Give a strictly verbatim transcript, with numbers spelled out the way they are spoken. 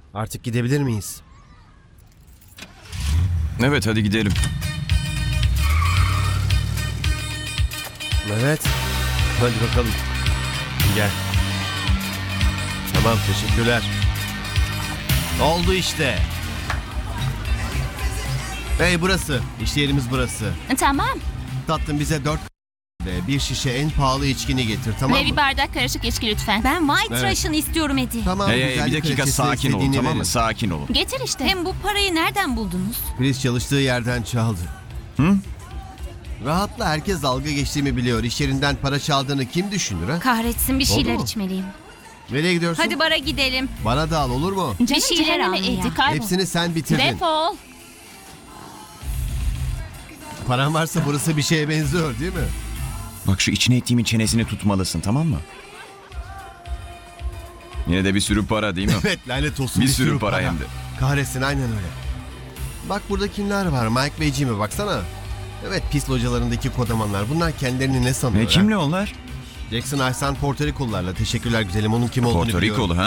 Artık gidebilir miyiz? Evet, hadi gidelim. Evet. Hadi bakalım. Gel. Tamam, teşekkürler. Oldu işte. Hey, burası. İşte yerimiz burası. Tamam. Tatlım, bize dört ve bir şişe en pahalı içkini getir, tamam Ve mı? bir bardak karışık içki lütfen. Ben White Evet. Russian istiyorum Eddie. Tamam, Hey hey güzellik bir dakika kraliçesi, sakin olun, istediğini tamam verin. mı? Sakin olun. Getir işte. Hem bu parayı nereden buldunuz? Chris çalıştığı yerden çaldı. Hı? Rahatla, herkes dalga geçtiğimi biliyor. İş yerinden para çaldığını kim düşünür ha? Kahretsin, bir şeyler mu? içmeliyim. Nereye gidiyorsun? Hadi bara gidelim. Bana da al, olur mu? Canım, bir şeyler cehenneme alın ya. Eddie, kaybol. Hepsini sen bitirdin. Defol. Paran varsa burası bir şeye benziyor değil mi? Bak şu içine ettiğimin çenesini tutmalısın, tamam mı? Yine de bir sürü para değil mi? Evet, lanet olsun. Bir sürü para hem de. Kahretsin, aynen öyle. Bak burada kimler var? Mike ve Jimmy, baksana. Evet, pis localarındaki kodamanlar. Bunlar kendilerini ne sanıyor? Ne ha? kimle onlar? Jackson Aysan Porto Rico'lularla. Teşekkürler güzelim. Onun kim olduğunu Porto biliyorum. Rikolu ha?